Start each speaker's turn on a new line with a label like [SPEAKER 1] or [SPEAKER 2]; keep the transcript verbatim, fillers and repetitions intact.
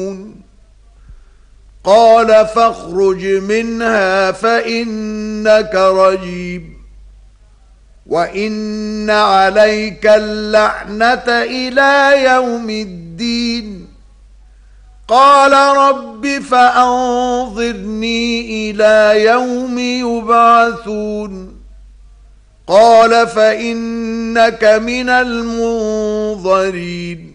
[SPEAKER 1] قال فاخرج منها فإنك رجيم وإن عليك اللعنة إلى يوم الدين قال رب فأنظرني إلى يوم يبعثون قال فإنك من المنظرين